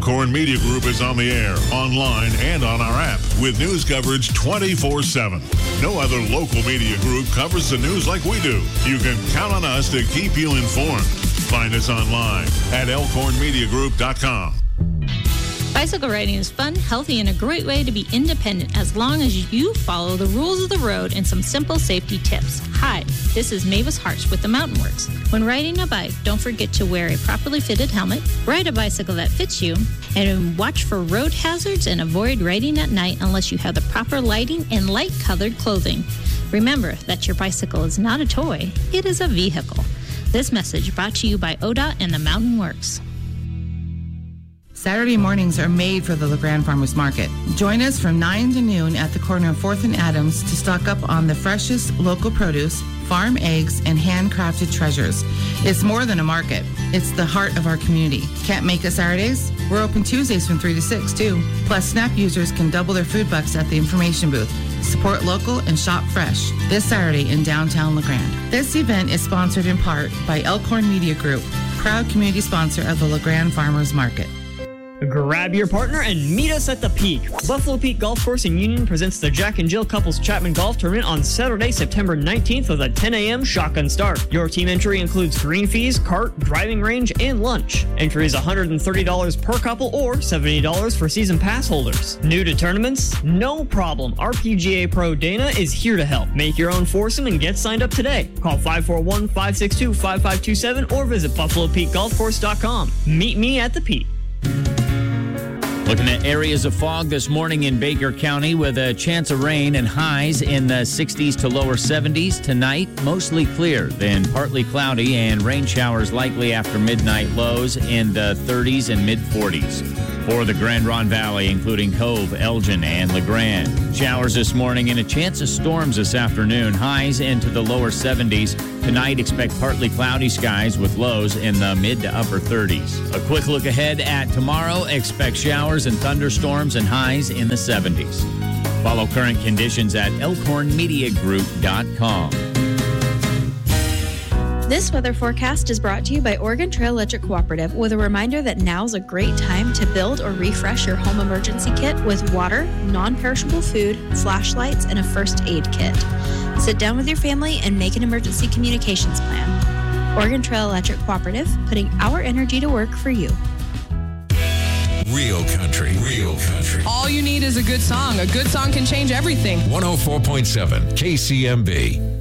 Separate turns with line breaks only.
Elkhorn Media Group is on the air, online, and on our app with news coverage 24/7. No other local media group covers the news like we do. You can count on us to keep you informed. Find us online at elkhornmediagroup.com.
Bicycle riding is fun, healthy, and a great way to be independent as long as you follow the rules of the road and some simple safety tips. Hi, this is Mavis Harsh with the Mountain Works. When riding a bike, don't forget to wear a properly fitted helmet, ride a bicycle that fits you, and watch for road hazards and avoid riding at night unless you have the proper lighting and light-colored clothing. Remember that your bicycle is not a toy, it is a vehicle. This message brought to you by ODOT and the Mountain Works.
Saturday mornings are made for the LeGrand Farmers Market. Join us from 9 to noon at the corner of 4th and Adams to stock up on the freshest local produce, farm eggs, and handcrafted treasures. It's more than a market. It's the heart of our community. Can't make it Saturdays? We're open Tuesdays from 3 to 6, too. Plus, SNAP users can double their food bucks at the information booth. Support local and shop fresh this Saturday in downtown LeGrand. This event is sponsored in part by Elkhorn Media Group, proud community sponsor of the LeGrand Farmers Market.
Grab your partner and meet us at the Peak. Buffalo Peak Golf Course in Union presents the Jack and Jill Couples Chapman Golf Tournament on Saturday, September 19th with a 10 a.m. shotgun start. Your team entry includes green fees, cart, driving range, and lunch. Entry is $130 per couple or $70 for season pass holders. New to tournaments? No problem. Our PGA Pro Dana is here to help. Make your own foursome and get signed up today. Call 541-562-5527 or visit buffalopeakgolfcourse.com. Meet me at the Peak.
Looking at areas of fog this morning in Baker County with a chance of rain and highs in the 60s to lower 70s. Tonight, mostly clear, then partly cloudy and rain showers likely after midnight, lows in the 30s and mid-40s. For the Grand Ronde Valley, including Cove, Elgin, and LeGrand. Showers this morning and a chance of storms this afternoon. Highs into the lower 70s. Tonight, expect partly cloudy skies with lows in the mid to upper 30s. A quick look ahead at tomorrow. Expect showers and thunderstorms and highs in the 70s. Follow current conditions at elkhornmediagroup.com.
This weather forecast is brought to you by Oregon Trail Electric Cooperative with a reminder that now's a great time to build or refresh your home emergency kit with water, non-perishable food, flashlights, and a first aid kit. Sit down with your family and make an emergency communications plan. Oregon Trail Electric Cooperative, putting our energy to work for you.
Real country. Real country.
All you need is a good song. A good song can change everything.
104.7 KCMB.